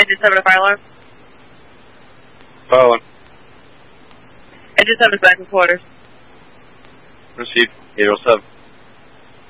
Engine 7 to fire alarm. Fire alarm. Engine 7 is back in quarters. Received. 807.